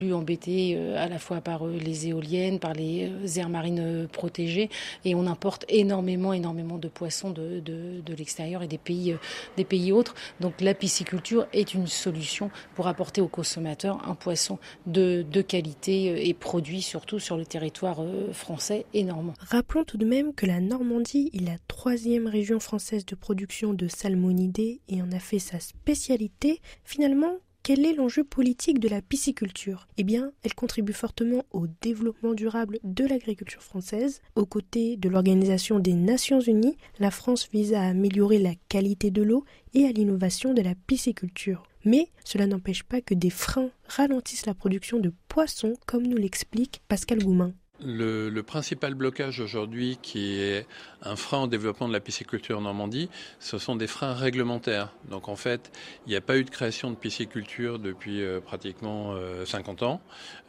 embêtés à la fois par les éoliennes, par les aires marines protégées, et on importe énormément de poissons de l'extérieur et des pays autres. Donc la pisciculture est une solution pour apporter aux consommateurs un poisson de qualité et produit surtout sur le territoire français et normand. Rappelons tout de même que la Normandie est la 3e région française de production de salmonidés et en a fait sa spécialité. Finalement, quel est l'enjeu politique de la pisciculture ? Eh bien, elle contribue fortement au développement durable de l'agriculture française. Aux côtés de l'Organisation des Nations Unies, la France vise à améliorer la qualité de l'eau et à l'innovation de la pisciculture. Mais cela n'empêche pas que des freins ralentissent la production de poissons, comme nous l'explique Pascal Goumin. Le principal blocage aujourd'hui qui est un frein au développement de la pisciculture en Normandie, ce sont des freins réglementaires. Donc en fait, il n'y a pas eu de création de pisciculture depuis pratiquement 50 ans.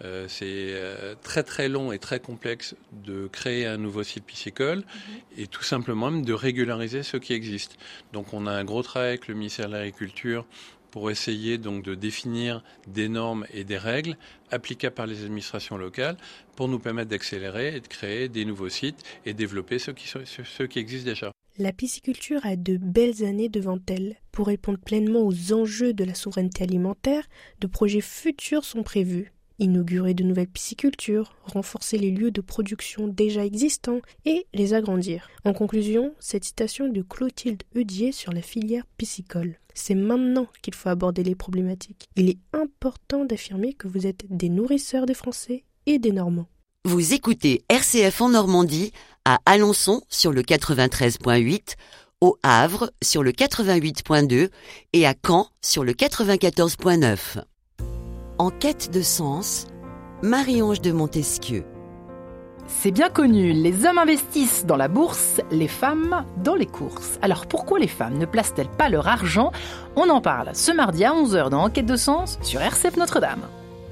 C'est très très long et très complexe de créer un nouveau site piscicole et tout simplement même de régulariser ce qui existe. Donc on a un gros travail avec le ministère de l'Agriculture pour essayer donc de définir des normes et des règles applicables par les administrations locales pour nous permettre d'accélérer et de créer des nouveaux sites et développer ceux qui existent déjà. La pisciculture a de belles années devant elle. Pour répondre pleinement aux enjeux de la souveraineté alimentaire, de projets futurs sont prévus. Inaugurer de nouvelles piscicultures, renforcer les lieux de production déjà existants et les agrandir. En conclusion, cette citation de Clotilde Heudier sur la filière piscicole. C'est maintenant qu'il faut aborder les problématiques. Il est important d'affirmer que vous êtes des nourrisseurs des Français et des Normands. Vous écoutez RCF en Normandie, à Alençon sur le 93.8, au Havre sur le 88.2 et à Caen sur le 94.9. En quête de sens, Marie-Ange de Montesquieu. C'est bien connu, les hommes investissent dans la bourse, les femmes dans les courses. Alors pourquoi les femmes ne placent-elles pas leur argent ? On en parle ce mardi à 11h dans Enquête de sens sur RCF Notre-Dame.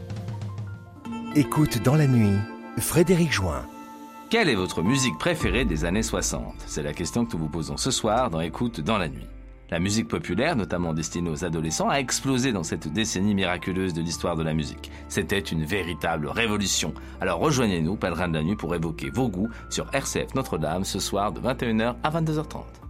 Écoute dans la nuit, Frédéric Join. Quelle est votre musique préférée des années 60 ? C'est la question que nous vous posons ce soir dans Écoute dans la nuit. La musique populaire, notamment destinée aux adolescents, a explosé dans cette décennie miraculeuse de l'histoire de la musique. C'était une véritable révolution. Alors rejoignez-nous, Pèlerins de la nuit, pour évoquer vos goûts sur RCF Notre-Dame ce soir de 21h à 22h30.